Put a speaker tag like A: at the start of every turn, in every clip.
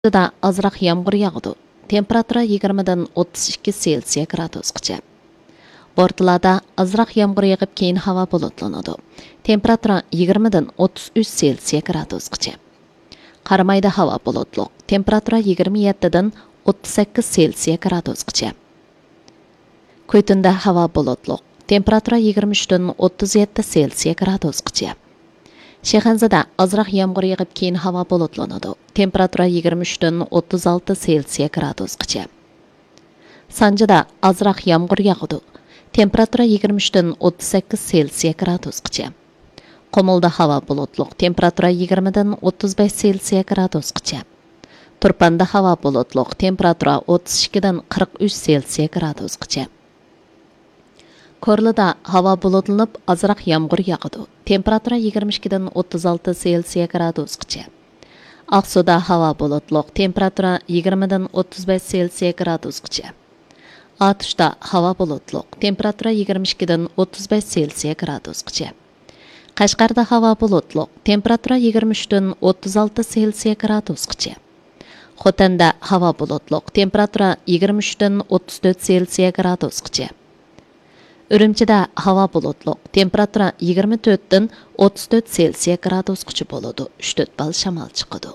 A: Da azroq yomg'ir yog'di. Temperatura 20 dan 32 Selsiya gradusgacha. Bortlarda azroq yomg'ir yog'ib keyin havo bulutlanadi. Temperatura 20 dan 33 Selsiya gradusgacha. Qaramayda havo bulutli. Temperatura 27 dan 38 Selsiya gradusgacha. Ko'ytinda havo bulutli. Temperatura 23 dan 37 Selsiya gradusgacha. Shexanzada azroq yomg'ir yog'ib keyin havo bulutlanadi. Temperatura 23 dan 36 Selsiya gradusgacha. Sanjida azroq yomg'ir yog'di. Temperatura 23 dan 38 Selsiya gradusgacha. Qumulda havo bulutli. Temperatura 20 dan 35 Selsiya gradusgacha. Turpanda havo bulutli. Temperatura 32 dan 43 Selsiya gradusgacha. Korlida havo bulutlanib, azroq yomg'ir yog'di. Temperatura 22 dan 36 Selsiya gradusgacha. Aqsuda havo bulutli. Temperatura 20 dan 35 Selsiya gradusgacha. Atuşda havo bulutli. Temperatura 22 dan 35 Selsiya gradusgacha. Qashqarda havo bulutli. Temperatura 23 dan 36 Selsiya gradusgacha. Xotanda havo bulutli. Temperatura 23 dan 34 Selsiya gradusgacha. Ürümchida havo bulutli. Temperatura 24 dan 34 Selsiya gradusgacha bo'ladi. 3-4 bal shamol chiqadi.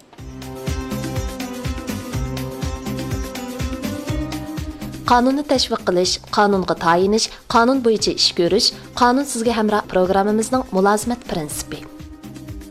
A: Qonunni tashviq qilish, qonunga tayinish, qonun bo'yicha ish ko'rish, qonun sizga hamroh programmamizning mulozimat prinsipi.